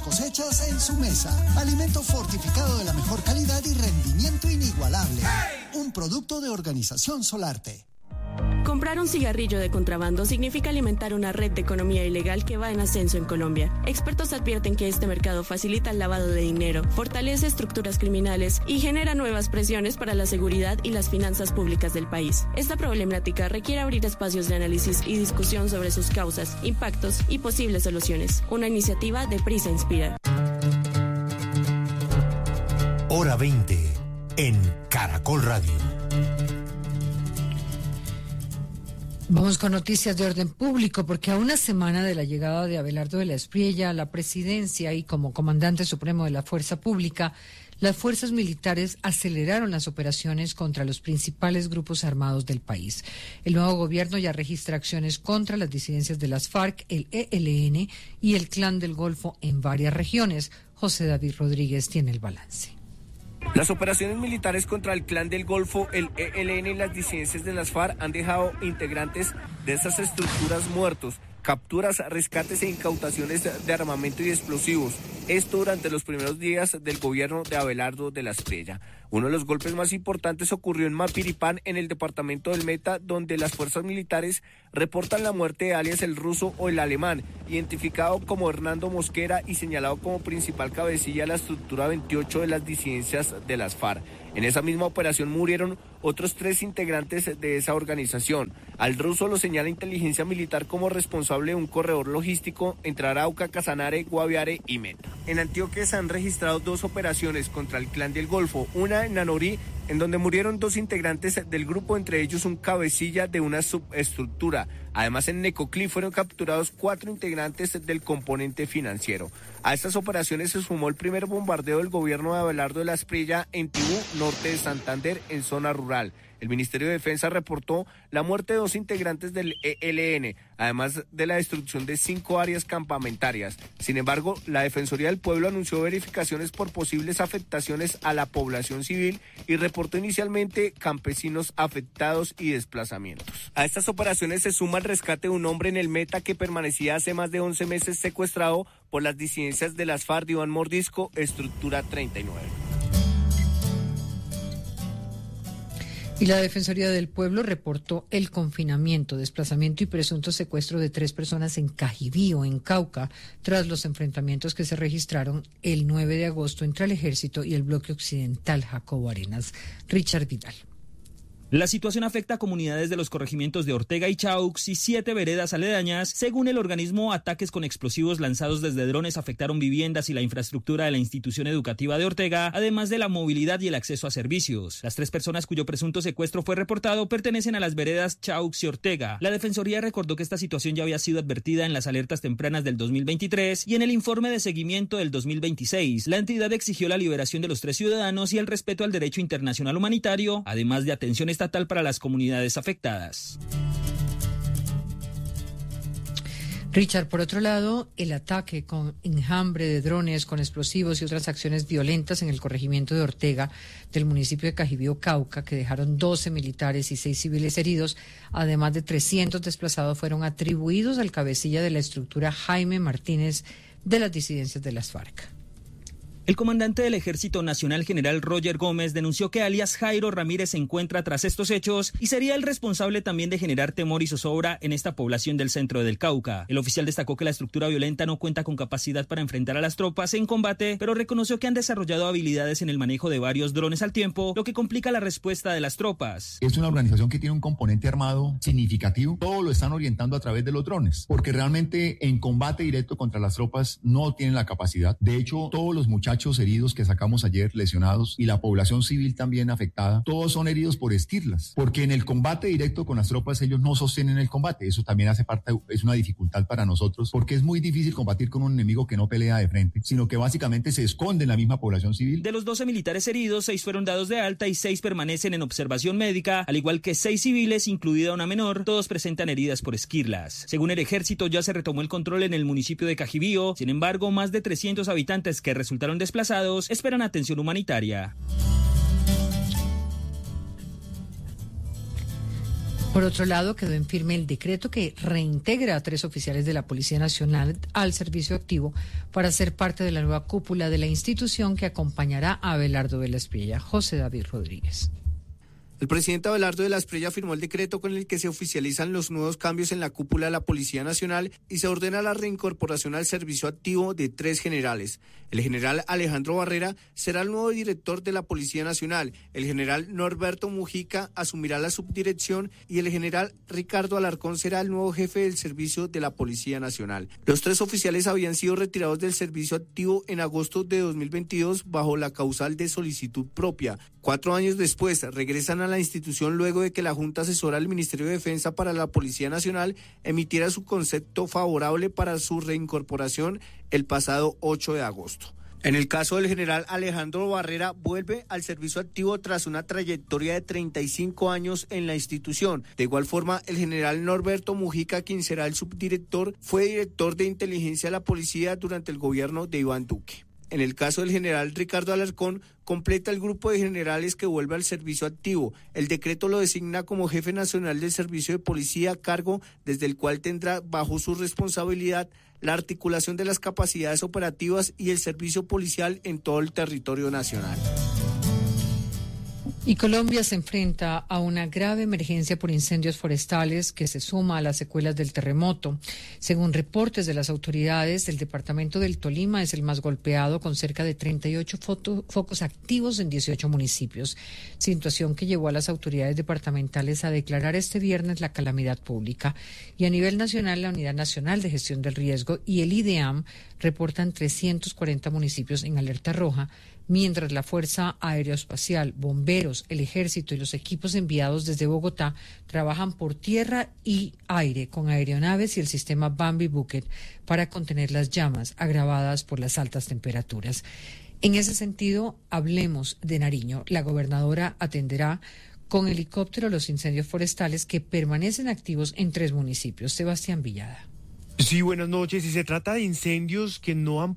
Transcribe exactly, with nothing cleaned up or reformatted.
cosechas en su mesa. Alimento fortificado de la mejor calidad y rendimiento inigualable. ¡Hey! Un producto de Organización Solarte. Comprar un cigarrillo de contrabando significa alimentar una red de economía ilegal que va en ascenso en Colombia. Expertos advierten que este mercado facilita el lavado de dinero, fortalece estructuras criminales y genera nuevas presiones para la seguridad y las finanzas públicas del país. Esta problemática requiere abrir espacios de análisis y discusión sobre sus causas, impactos y posibles soluciones. Una iniciativa de Prisa Inspira. Hora veinte en Caracol Radio. Vamos con noticias de orden público, porque a una semana de la llegada de Abelardo de la Espriella a la presidencia y como comandante supremo de la Fuerza Pública, las fuerzas militares aceleraron las operaciones contra los principales grupos armados del país. El nuevo gobierno ya registra acciones contra las disidencias de las FARC, el E L N y el Clan del Golfo en varias regiones. José David Rodríguez tiene el balance. Las operaciones militares contra el Clan del Golfo, el E L N y las disidencias de las FARC han dejado integrantes de esas estructuras muertos, capturas, rescates e incautaciones de armamento y explosivos. Esto durante los primeros días del gobierno de Abelardo de la Espriella. Uno de los golpes más importantes ocurrió en Mapiripán, en el departamento del Meta, donde las fuerzas militares reportan la muerte de alias el ruso o el alemán, identificado como Hernando Mosquera y señalado como principal cabecilla de la estructura veintiocho de las disidencias de las FARC. En esa misma operación murieron otros tres integrantes de esa organización. Al ruso lo señala inteligencia militar como responsable de un corredor logístico entre Arauca, Casanare, Guaviare y Meta. En Antioquia se han registrado dos operaciones contra el Clan del Golfo, una en Nanorí, en donde murieron dos integrantes del grupo, entre ellos un cabecilla de una subestructura. Además, en Necoclí fueron capturados cuatro integrantes del componente financiero. A estas operaciones se sumó el primer bombardeo del gobierno de Abelardo de la Espriella en Tibú, norte de Santander, en zona rural. El Ministerio de Defensa reportó la muerte de dos integrantes del E L N, además de la destrucción de cinco áreas campamentarias. Sin embargo, la Defensoría del Pueblo anunció verificaciones por posibles afectaciones a la población civil y reportó inicialmente campesinos afectados y desplazamientos. A estas operaciones se suma el rescate de un hombre en el Meta que permanecía hace más de once meses secuestrado por las disidencias de las FARC de Iván Mordisco, estructura treinta y nueve. Y la Defensoría del Pueblo reportó el confinamiento, desplazamiento y presunto secuestro de tres personas en Cajibío, en Cauca, tras los enfrentamientos que se registraron el nueve de agosto entre el Ejército y el Bloque Occidental Jacobo Arenas. Richard Vidal. La situación afecta a comunidades de los corregimientos de Ortega y Chaux y siete veredas aledañas. Según el organismo, ataques con explosivos lanzados desde drones afectaron viviendas y la infraestructura de la institución educativa de Ortega, además de la movilidad y el acceso a servicios. Las tres personas cuyo presunto secuestro fue reportado pertenecen a las veredas Chaux y Ortega. La Defensoría recordó que esta situación ya había sido advertida en las alertas tempranas del dos mil veintitrés y en el informe de seguimiento del dos mil veintiséis. La entidad exigió la liberación de los tres ciudadanos y el respeto al derecho internacional humanitario, además de atención estatal para las comunidades afectadas. Richard, por otro lado, el ataque con enjambre de drones, con explosivos y otras acciones violentas en el corregimiento de Ortega del municipio de Cajibío, Cauca, que dejaron doce militares y seis civiles heridos, además de trescientos desplazados, fueron atribuidos al cabecilla de la estructura Jaime Martínez de las disidencias de las FARC. El comandante del Ejército Nacional, general Roger Gómez, denunció que alias Jairo Ramírez se encuentra tras estos hechos y sería el responsable también de generar temor y zozobra en esta población del centro del Cauca. El oficial destacó que la estructura violenta no cuenta con capacidad para enfrentar a las tropas en combate, pero reconoció que han desarrollado habilidades en el manejo de varios drones al tiempo, lo que complica la respuesta de las tropas. Es una organización que tiene un componente armado significativo. Todo lo están orientando a través de los drones, porque realmente en combate directo contra las tropas no tienen la capacidad. De hecho, todos los muchachos heridos que sacamos ayer, lesionados, y la población civil también afectada, todos son heridos por esquirlas, porque en el combate directo con las tropas ellos no sostienen el combate. Eso también hace parte, es una dificultad para nosotros, porque es muy difícil combatir con un enemigo que no pelea de frente, sino que básicamente se esconde en la misma población civil. De los doce militares heridos, seis fueron dados de alta y seis permanecen en observación médica, al igual que seis civiles, incluida una menor. Todos presentan heridas por esquirlas. Según el Ejército, ya se retomó el control en el municipio de Cajibío. Sin embargo, más de trescientos habitantes que resultaron desplazados esperan atención humanitaria. Por otro lado, quedó en firme el decreto que reintegra a tres oficiales de la Policía Nacional al servicio activo para ser parte de la nueva cúpula de la institución que acompañará a Abelardo de la Espriella. José David Rodríguez. El presidente Abelardo de la Espriella firmó el decreto con el que se oficializan los nuevos cambios en la cúpula de la Policía Nacional y se ordena la reincorporación al servicio activo de tres generales. El general Alejandro Barrera será el nuevo director de la Policía Nacional, el general Norberto Mujica asumirá la subdirección y el general Ricardo Alarcón será el nuevo jefe del servicio de la Policía Nacional. Los tres oficiales habían sido retirados del servicio activo en agosto de dos mil veintidós bajo la causal de solicitud propia. Cuatro años después regresan a la institución luego de que la Junta Asesora del Ministerio de Defensa para la Policía Nacional emitiera su concepto favorable para su reincorporación el pasado ocho de agosto. En el caso del general Alejandro Barrera, vuelve al servicio activo tras una trayectoria de treinta y cinco años en la institución. De igual forma, el general Norberto Mujica, quien será el subdirector, fue director de inteligencia de la policía durante el gobierno de Iván Duque. En el caso del general Ricardo Alarcón, completa el grupo de generales que vuelve al servicio activo. El decreto lo designa como jefe nacional del servicio de policía, cargo desde el cual tendrá bajo su responsabilidad la articulación de las capacidades operativas y el servicio policial en todo el territorio nacional. Y Colombia se enfrenta a una grave emergencia por incendios forestales que se suma a las secuelas del terremoto. Según reportes de las autoridades, el departamento del Tolima es el más golpeado, con cerca de treinta y ocho foto, focos activos en dieciocho municipios, situación que llevó a las autoridades departamentales a declarar este viernes la calamidad pública. Y a nivel nacional, la Unidad Nacional de Gestión del Riesgo y el IDEAM reportan trescientos cuarenta municipios en alerta roja, mientras la Fuerza Aeroespacial, bomberos, el Ejército y los equipos enviados desde Bogotá trabajan por tierra y aire con aeronaves y el sistema Bambi Bucket para contener las llamas agravadas por las altas temperaturas. En ese sentido, hablemos de Nariño. La gobernadora atenderá con helicóptero los incendios forestales que permanecen activos en tres municipios. Sebastián Villada. Sí, buenas noches. Y se trata de incendios que no han